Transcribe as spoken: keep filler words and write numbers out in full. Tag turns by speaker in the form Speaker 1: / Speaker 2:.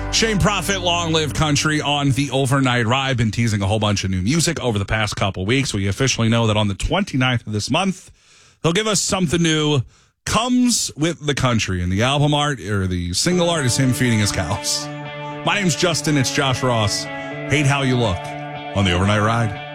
Speaker 1: Shane Prophet, Long Live Country on the Overnight Ride. Been teasing a whole bunch of new music over the past couple weeks. We officially know that on the twenty-ninth of this month, he'll give us something new. Comes with the country. And the album art, or the single art, is him feeding his cows. My name's Justin. It's Josh Ross. Hate How You Look on the Overnight Ride.